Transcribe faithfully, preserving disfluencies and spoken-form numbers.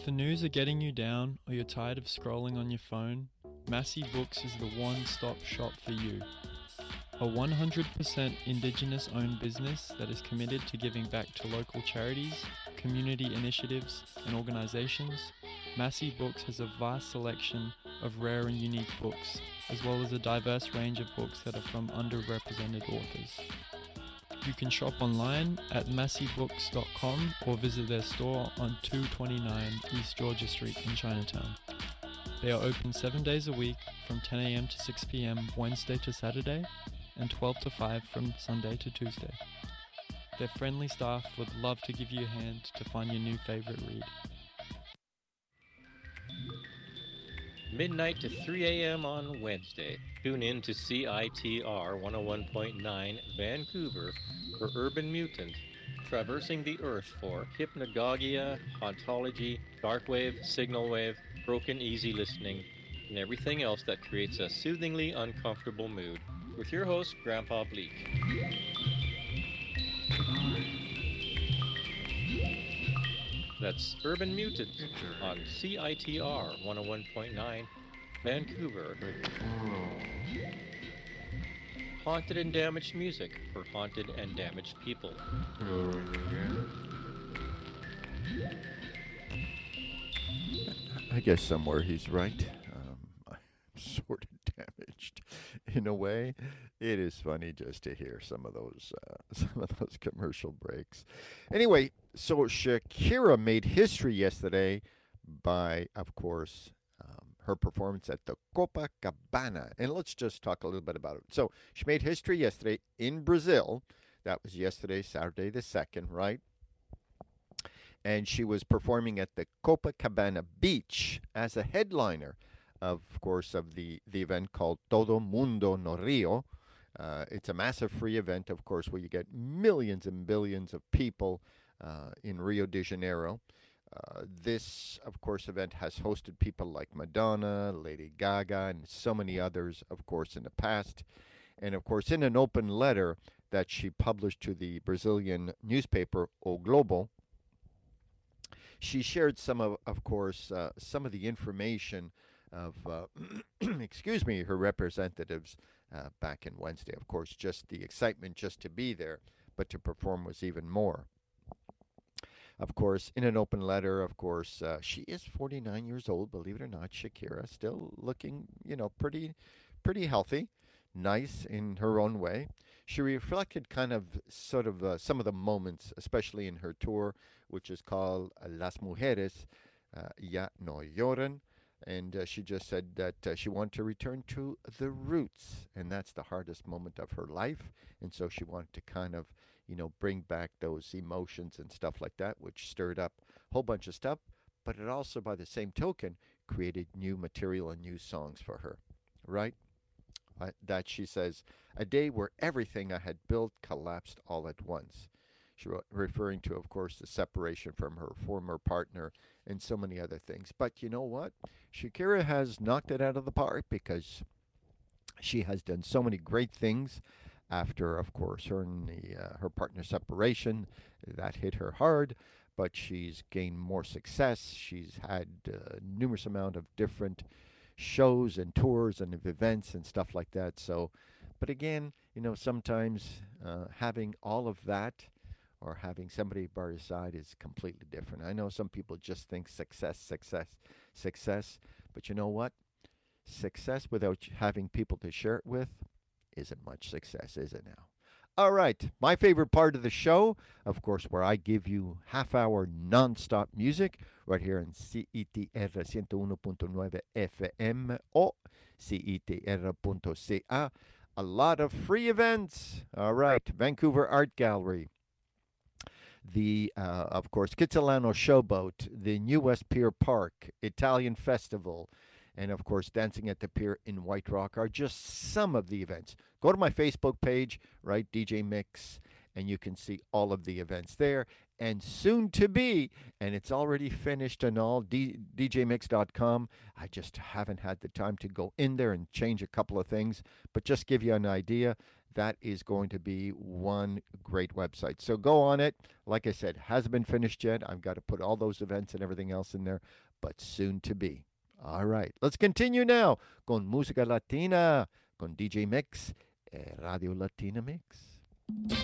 If the news are getting you down or you're tired of scrolling on your phone, Massey Books is the one-stop shop for you. A one hundred percent Indigenous-owned business that is committed to giving back to local charities, community initiatives, and organizations, Massey Books has a vast selection of rare and unique books, as well as a diverse range of books that are from underrepresented authors. You can shop online at massey books dot com or visit their store on two twenty-nine East Georgia Street in Chinatown. They are open seven days a week from ten a.m. to six p.m. Wednesday to Saturday and twelve to five from Sunday to Tuesday. Their friendly staff would love to give you a hand to find your new favorite read. Midnight to three a.m. on Wednesday. Tune in to C I T R one oh one point nine Vancouver for Urban Mutant, traversing the earth for hypnagogia, hauntology, darkwave, signal wave, broken easy listening, and everything else that creates a soothingly uncomfortable mood. With your host, Grandpa Bleak. That's Urban Mutant on C I T R one oh one point nine Vancouver. Haunted and damaged music for haunted and damaged people. I guess somewhere he's right. Um, I'm sort of damaged in a way. It is funny just to hear some of those uh, some of those commercial breaks. Anyway, so Shakira made history yesterday by, of course, um, her performance at the Copacabana. And let's just talk a little bit about it. So she made history yesterday in Brazil. That was yesterday, Saturday the second, right? And she was performing at the Copacabana Beach as a headliner, of course, of the, the event called Todo Mundo no Rio. Uh, it's a massive free event, of course, where you get millions and billions of people uh, in Rio de Janeiro. Uh, this, of course, event has hosted people like Madonna, Lady Gaga, and so many others, of course, in the past. And, of course, in an open letter that she published to the Brazilian newspaper O Globo, she shared some of, of course, uh, some of the information of, uh, excuse me, her representatives uh, back in Wednesday. Of course, just the excitement just to be there, but to perform was even more. Of course, in an open letter, of course, uh, she is forty-nine years old, believe it or not, Shakira, still looking, you know, pretty, pretty healthy, nice in her own way. She reflected kind of sort of uh, some of the moments, especially in her tour, which is called Las Mujeres uh, Ya No Lloran. And uh, she just said that uh, she wanted to return to the roots. And that's the hardest moment of her life. And so she wanted to kind of, you know, bring back those emotions and stuff like that, which stirred up a whole bunch of stuff. But it also, by the same token, created new material and new songs for her, right? Uh, that she says, a day where everything I had built collapsed all at once. She wrote, referring to, of course, the separation from her former partner and so many other things. But you know what? Shakira has knocked it out of the park because she has done so many great things after, of course, her and the, uh, her partner separation. That hit her hard, but she's gained more success. She's had uh, numerous amount of different shows and tours and events and stuff like that. So, but again, you know, sometimes uh, having all of that or having somebody by your side is completely different. I know some people just think success, success, success, but you know what? Success without having people to share it with isn't much success, is it now? All right, my favorite part of the show, of course, where I give you half-hour non-stop music right here in C I T R one oh one point nine F M o C I T R dot C A. A lot of free events. All right, Vancouver Art Gallery, the, uh, of course, Kitsilano Showboat, the New West Pier Park, Italian Festival, and, of course, Dancing at the Pier in White Rock are just some of the events. Go to my Facebook page, right, D J Mix, and you can see all of the events there. And soon to be, and it's already finished and all, D- D J mix dot com. I just haven't had the time to go in there and change a couple of things, but just give you an idea. that is going to be one great website. So go on it. Like I said, hasn't been finished yet. I've got to put all those events and everything else in there, but soon to be. All right, let's continue now con Música Latina, con D J Mix, eh, Radio Latina Mix.